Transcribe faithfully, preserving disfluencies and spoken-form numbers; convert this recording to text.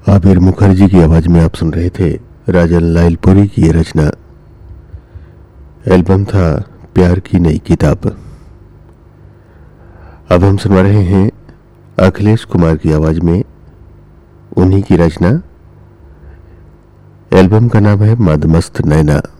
आबिर मुखर्जी की आवाज में आप सुन रहे थे राजन लालपुरी की ये रचना। एल्बम था प्यार की नई किताब। अब हम सुना रहे हैं अखिलेश कुमार की आवाज में उन्हीं की रचना। एल्बम का नाम है मदमस्त नैना।